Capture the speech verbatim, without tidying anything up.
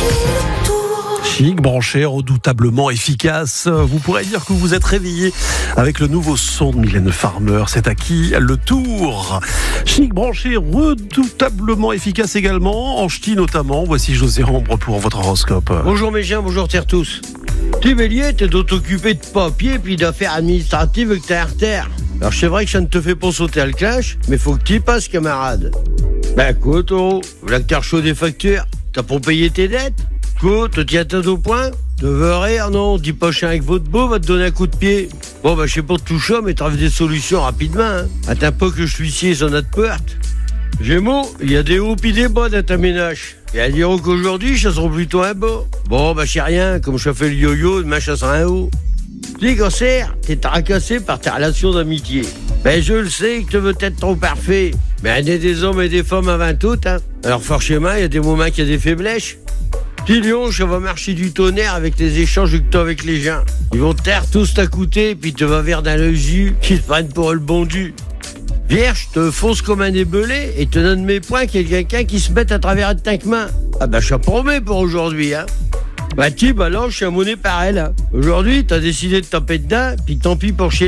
Chic, branché, redoutablement efficace. Vous pourrez dire que vous êtes réveillé avec le nouveau son de Mylène Farmer. C'est à qui le tour. Chic, branché, redoutablement efficace également, en ch'ti notamment. Voici José Ambre pour votre horoscope. Bonjour mes chiens, bonjour terre tous. Tu bélier, t'es de t'occuper de papier puis d'affaires administratives que t'as terre. Alors c'est vrai que ça ne te fait pas sauter à le clash, mais faut que t'y passes camarade. Ben quoi taureau, voilà que t'as reçu des factures, t'as pour payer tes dettes. Quoi, te tiens tête au point? Ne veux rire, non, dis pas chien avec votre beau, va te donner un coup de pied. Bon bah je sais pas de tout ça, mais trouve des solutions rapidement. Hein. Attends pas que je suis ici sur notre porte. Gémeaux, il y a des hauts pis des bas dans ta ménage. Et à dire qu'aujourd'hui, ça sera plutôt un bas. Bon, bah, je sais rien, comme je fais le yo-yo, demain, ça sera un haut. Dis, cancer, t'es tracassé par tes relations d'amitié. Ben, je le sais que tu veux être trop parfait. Mais il y a des hommes et des femmes avant tout, hein. Alors, forcément, il y a des moments qu'il y a des faiblesses. Petit lion, ça va marcher du tonnerre avec les échanges que tu as avec les gens. Ils vont te taire tous t'accoûter, puis te va vers dans le jus, qui te prennent pour le bon du. Vierge, te fonce comme un ébelé et te donne mes points qu'il y a quelqu'un qui se mette à travers un tank main. Ah bah, je te promets pour aujourd'hui, hein. Bah, tu, bah là, je suis à monnaie par elle, hein. Aujourd'hui, t'as décidé de taper dedans, puis tant pis pour chez